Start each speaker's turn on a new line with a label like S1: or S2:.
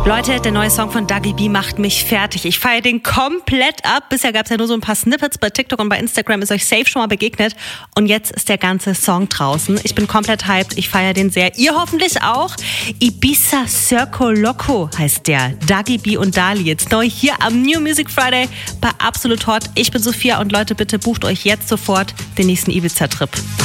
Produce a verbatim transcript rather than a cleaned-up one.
S1: Leute, der neue Song von Dagi B macht mich fertig. Ich feiere den komplett ab. Bisher gab es ja nur so ein paar Snippets bei TikTok und bei Instagram, ist euch safe schon mal begegnet. Und jetzt ist der ganze Song draußen. Ich bin komplett hyped. Ich feiere den sehr. Ihr hoffentlich auch. Ibiza Circo Loco heißt der. Dagi B und Dali. Jetzt neu hier am New Music Friday bei Absolut Hot. Ich bin Sophia und Leute, bitte bucht euch jetzt sofort den nächsten Ibiza-Trip.